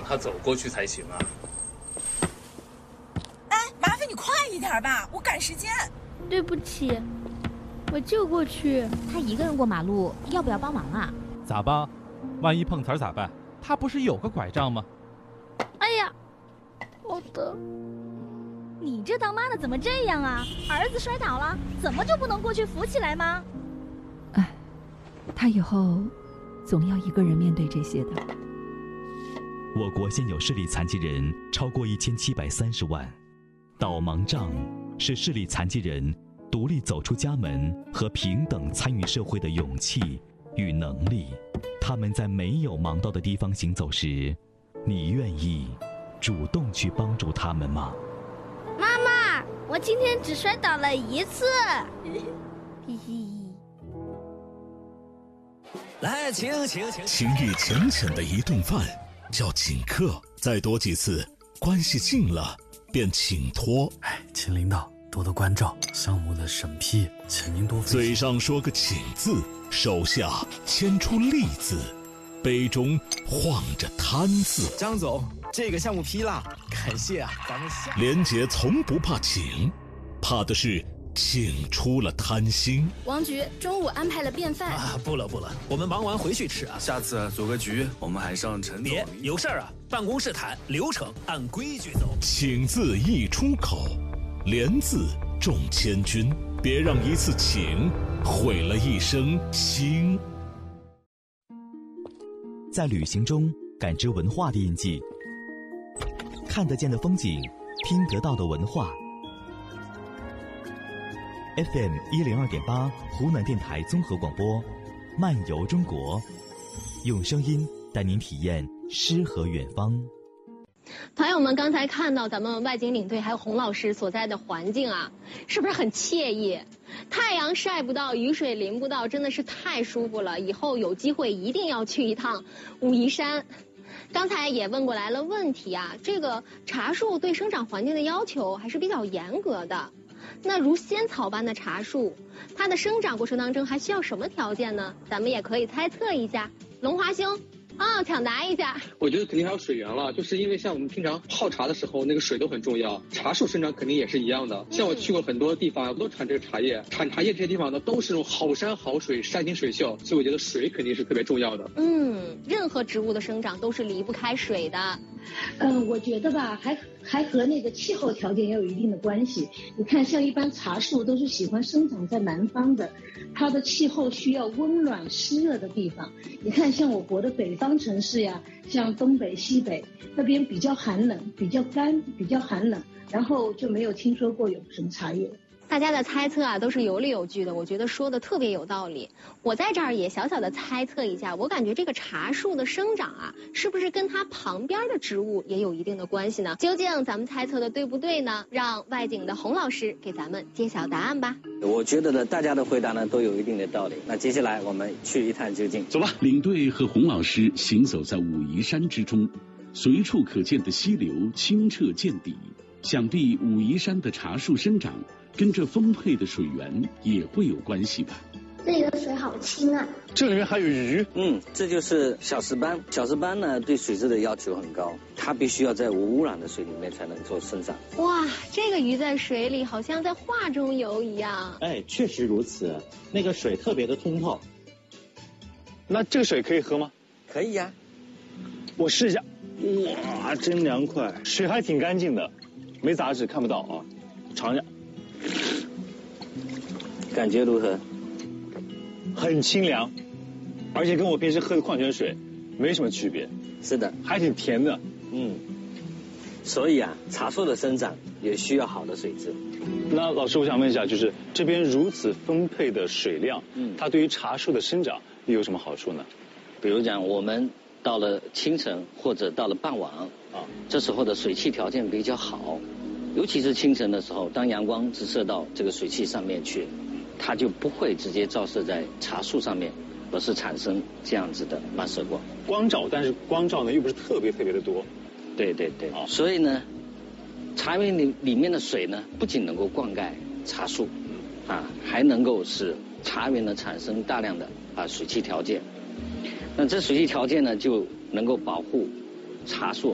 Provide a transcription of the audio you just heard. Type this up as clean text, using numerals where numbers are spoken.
他走过去才行啊。 哎，麻烦你快一点吧，我赶时间。 对不起，我就过去。 他一个人过马路，要不要帮忙啊？ 咋帮？万一碰瓷儿咋办？他不是有个拐杖吗？ 哎呀，好的。 你这当妈的怎么这样啊？儿子摔倒了，怎么就不能过去扶起来吗？ 哎，他以后总要一个人面对这些的。 我国现有视力残疾人超过1730万，导盲杖是视力残疾人独立走出家门和平等参与社会的勇气与能力。他们在没有盲道的地方行走时，你愿意主动去帮助他们吗？ 妈妈，我今天只摔倒了一次。嘿嘿。 来，请。 情谊浅浅的一顿饭叫请客，再多几次，关系近了便请托。 请领导多多关照，项目的审批，请您多费心。 嘴上说个请字，手下牵出利字，杯中晃着贪字。 张总，这个项目批了，感谢啊，咱们下。 连杰从不怕请，怕的是请出了贪心。 王局中午安排了便饭啊，不了，我们忙完回去吃啊。下次组个局，我们还上陈总。别有事儿啊，办公室谈，流程按规矩走。 请字一出口，连字中千军，别让一次请毁了一生心。 在旅行中感知文化的印记，看得见的风景，听得到的文化。FM 102.8湖南电台综合广播，漫游中国，用声音带您体验诗和远方。 朋友们，刚才看到咱们外景领队还有洪老师所在的环境啊，是不是很惬意？太阳晒不到，雨水淋不到，真的是太舒服了。以后有机会一定要去一趟武夷山。刚才也问过来了问题啊，这个茶树对生长环境的要求还是比较严格的。那如仙草般的茶树，它的生长过程当中还需要什么条件呢？咱们也可以猜测一下。龙华兄抢答一下。 我觉得肯定还有水源了，就是因为像我们平常泡茶的时候，那个水都很重要，茶树生长肯定也是一样的。像我去过很多地方，我都产这个茶叶，产茶叶这些地方呢，都是那种好山好水，山清水秀，所以我觉得水肯定是特别重要的。 任何植物的生长都是离不开水的。 我觉得吧，还和那个气候条件也有一定的关系。你看，像一般茶树都是喜欢生长在南方的，它的气候需要温暖湿热的地方。你看，像我国的北方城市呀，像东北、西北那边比较寒冷，比较干，比较寒冷，然后就没有听说过有什么茶叶。 大家的猜测啊，都是有理有据的，我觉得说的特别有道理。我在这儿也小小的猜测一下，我感觉这个茶树的生长啊，是不是跟它旁边的植物也有一定的关系呢？究竟咱们猜测的对不对呢？让外景的洪老师给咱们揭晓答案吧。 我觉得呢，大家的回答呢都有一定的道理。那接下来我们去一探究竟， 走吧。领队和洪老师行走在武夷山之中，随处可见的溪流清澈见底，想必武夷山的茶树生长跟这丰沛的水源也会有关系吧。 这里的水好清啊， 这里面还有鱼。 这就是小石斑。小石斑呢对水质的要求很高，它必须要在无污染的水里面才能做生长。 哇，这个鱼在水里好像在画中游一样。 确实如此，那个水特别的通透。 那这个水可以喝吗？ 可以呀， 我试一下。哇，真凉快，水还挺干净的，没杂质，看不到啊。尝一下， 感觉如何？ 很清凉，而且跟我平时喝的矿泉水没什么区别。 是的， 还挺甜的。 所以啊，茶树的生长也需要好的水质。 那老师，我想问一下，就是这边如此丰沛的水量，它对于茶树的生长有什么好处呢？ 比如讲，我们到了清晨或者到了傍晚这时候的水汽条件比较好，尤其是清晨的时候，当阳光直射到这个水汽上面去，它就不会直接照射在茶树上面，而是产生这样子的漫射光。 光照，但是光照呢又不是特别的多。 对，所以呢，茶园里面的水呢，不仅能够灌溉茶树还能够使茶园呢产生大量的水汽条件。那这水汽条件呢，就能够保护茶树